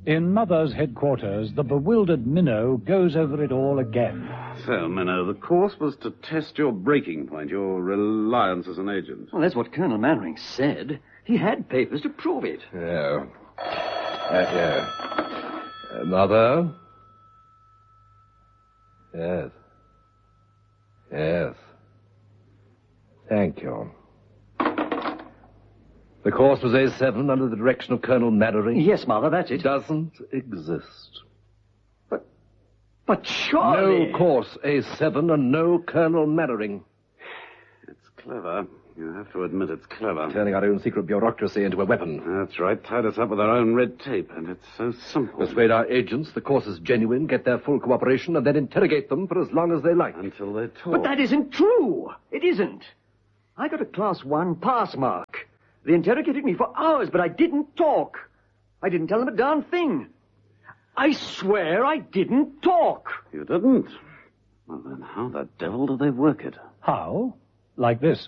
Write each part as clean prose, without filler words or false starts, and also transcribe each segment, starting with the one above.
In Mother's headquarters, the bewildered Minnow goes over it all again. So, Minnow, the course was to test your breaking point, your reliance as an agent. Well, that's what Colonel Mannering said. He had papers to prove it. Yeah. Mother? Yes. Yes. Thank you. The course was A7 under the direction of Colonel Mannering? Yes, Mother, that's it. Doesn't exist. But surely... No course A7 and no Colonel Mannering. It's clever. You have to admit it's clever. Turning our own secret bureaucracy into a weapon. That's right. Tied us up with our own red tape, and it's so simple. Persuade our agents the course is genuine, get their full cooperation, and then interrogate them for as long as they like. Until they talk. But that isn't true. It isn't. I got a Class 1 pass mark. They interrogated me for hours, but I didn't talk. I didn't tell them a darn thing. I swear I didn't talk. You didn't? Well, then how the devil do they work it? How? Like this.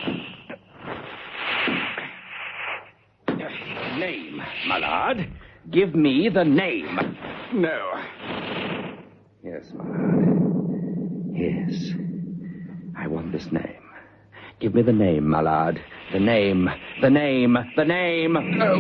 Name, my lord. Give me the name. No. Yes, my lord. Yes. I want this name. Give me the name, my lord. The name. The name. The name. No.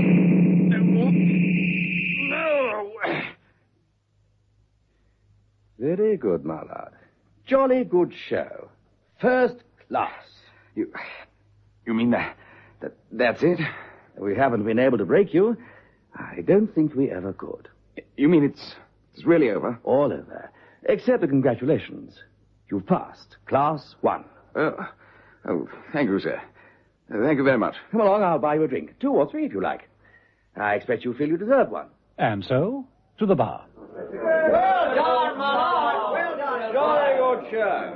Very good, my lord. Jolly good show. First class. You mean that's it? We haven't been able to break you. I don't think we ever could. You mean it's really over? All over. Except the congratulations. You've passed. Class 1. Oh, thank you, sir. Thank you very much. Come along, I'll buy you a drink. 2 or 3 if you like. I expect you feel you deserve one. And so, to the bar. Well done, my lord. Well done. Jolly good show.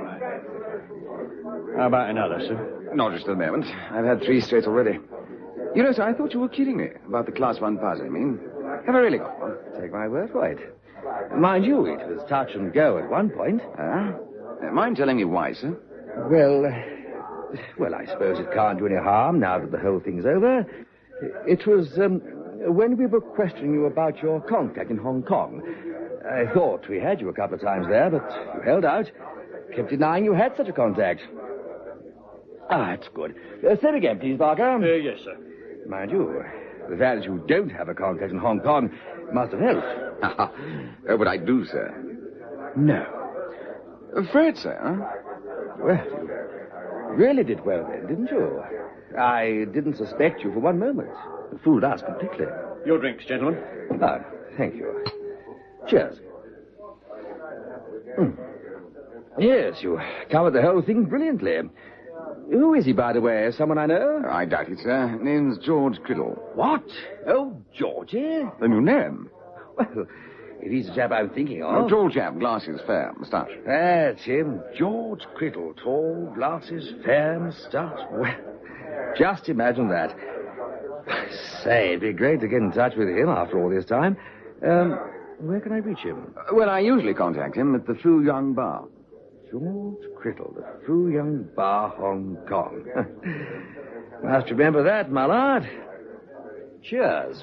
How about another, sir? Not just at the moment. I've had 3 straight already. You know, sir, I thought you were kidding me about the Class 1 pass, I mean. Have I really got one? Take my word for it. Mind you, it was touch and go at one point. Mind telling me why, sir? Well, I suppose it can't do any harm now that the whole thing's over. It was, when we were questioning you about your contact in Hong Kong. I thought we had you a couple of times there, but you held out. Kept denying you had such a contact. That's good. Say again, please, Barker. Yes, sir. Mind you, the fact that you don't have a contact in Hong Kong must have helped. Oh, but I do, sir. No. Afraid, sir, huh? Well, you really did well then, didn't you? I didn't suspect you for one moment. You fooled us completely. Your drinks, gentlemen. Ah, thank you. Cheers. Yes, you covered the whole thing brilliantly. Who is he, by the way? Someone I know? I doubt it, sir. Name's George Criddle. What? Oh, Georgie? The new name? Well, if he's the chap I'm thinking of. Oh, tall chap, glasses, fair, moustache. That's him. George Criddle. Tall, glasses, fair, moustache. Well, just imagine that. Say, it'd be great to get in touch with him after all this time. Where can I reach him? Well, I usually contact him at the Fu Young Bar. George Criddle, the Fu Young Bar, Hong Kong. Must remember that, my lord. Cheers.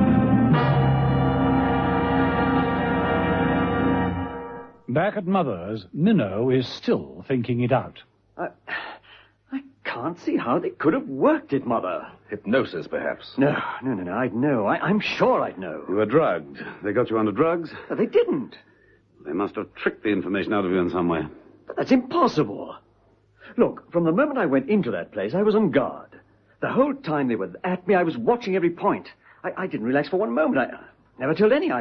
Back at Mother's, Minnow is still thinking it out. I can't see how they could have worked it, Mother. Hypnosis, perhaps. No. I'd know. I'm sure I'd know. You were drugged. They got you under drugs? They didn't. They must have tricked the information out of you in some way. But that's impossible. Look, from the moment I went into that place, I was on guard. The whole time they were at me, I was watching every point. I didn't relax for one moment. I never told any.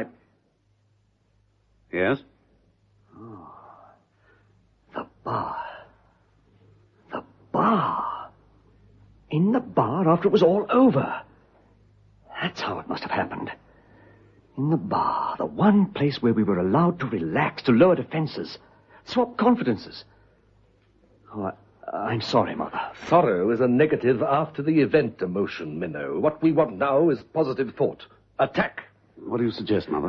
Yes? Oh. The bar. The bar. In the bar after it was all over. That's how it must have happened. In the bar, the one place where we were allowed to relax, to lower defenses, swap confidences. Oh, I'm sorry, Mother. Sorrow is a negative after-the-event emotion, Minnow. What we want now is positive thought. Attack. What do you suggest, Mother?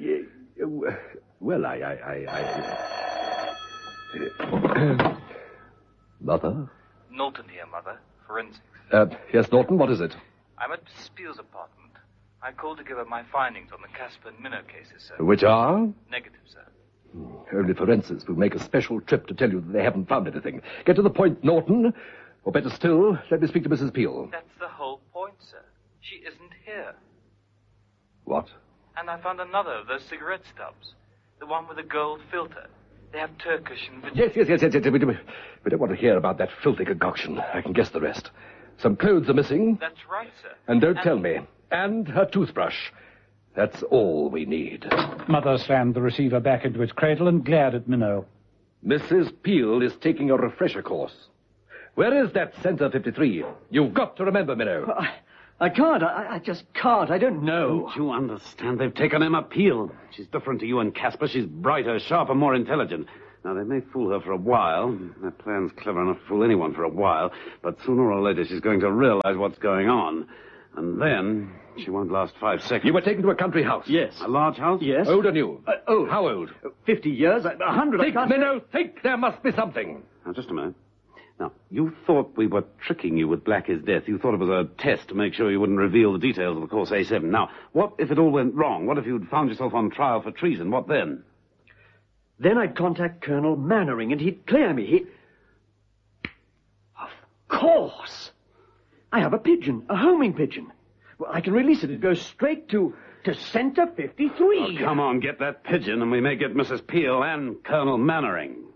Mother? Norton here, Mother. Forensics. Yes, Norton, what is it? I'm at Spear's apartment. I called to give her my findings on the Casper and Minnow cases, sir. Which are? Negative, sir. Only forensics will make a special trip to tell you that they haven't found anything. Get to the point, Norton. Or better still, let me speak to Mrs. Peel. That's the whole point, sir. She isn't here. What? And I found another of those cigarette stubs. The one with the gold filter. They have Turkish and... Yes. We don't want to hear about that filthy concoction. I can guess the rest. Some clothes are missing. That's right, sir. And don't tell me. And her toothbrush. That's all we need. Mother slammed the receiver back into its cradle and glared at Minnow. Mrs. Peel is taking a refresher course. Where is that Center 53? You've got to remember, Minnow. I can't. I just can't. I don't know. Don't you understand? They've taken Emma Peel. She's different to you and Casper. She's brighter, sharper, more intelligent. Now, they may fool her for a while. Their plan's clever enough to fool anyone for a while. But sooner or later, she's going to realize what's going on. And then, she won't last 5 seconds. You were taken to a country house. Yes. A large house? Yes. Old or new? Old. How old? 50 years, 100. Think, Minnow, think. There must be something. Now, just a minute. Now, you thought we were tricking you with Blackie's death. You thought it was a test to make sure you wouldn't reveal the details of the course A7. Now, what if it all went wrong? What if you'd found yourself on trial for treason? What then? Then I'd contact Colonel Mannering, and he'd clear me. Of course. I have a pigeon, a homing pigeon. Well, I can release it. It goes straight to Center 53. Oh, come on, get that pigeon, and we may get Mrs. Peel and Colonel Mannering.